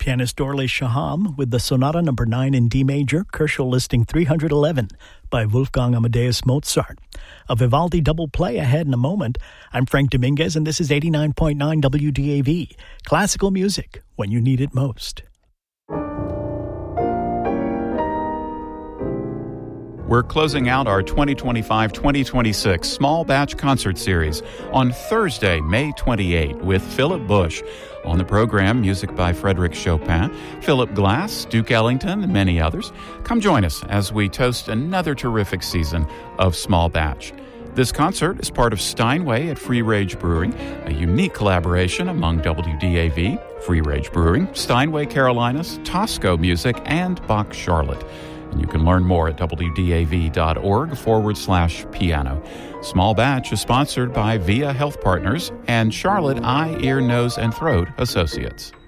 Pianist Orly Shaham with the Sonata No. 9 in D major, Kershaw listing 311 by Wolfgang Amadeus Mozart. A Vivaldi double play ahead in a moment. I'm Frank Dominguez, and this is 89.9 WDAV. Classical music when you need it most. We're closing out our 2025-2026 Small Batch Concert Series on Thursday, May 28, with Philip Bush. On the program, music by Frédéric Chopin, Philip Glass, Duke Ellington, and many others. Come join us as we toast another terrific season of Small Batch. This concert is part of Steinway at Free Rage Brewing, a unique collaboration among WDAV, Free Rage Brewing, Steinway Carolinas, Tosco Music, and Bach Charlotte. And you can learn more at wdav.org/piano. Small Batch is sponsored by VIA Health Partners and Charlotte Eye, Ear, Nose, and Throat Associates.